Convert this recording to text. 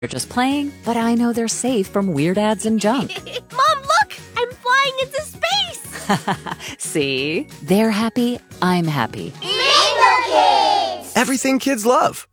They're just playing, but I know they're safe from weird ads and junk. Mom, look! I'm flying into space! See? They're happy, I'm happy. Mango Kids! Everything kids love.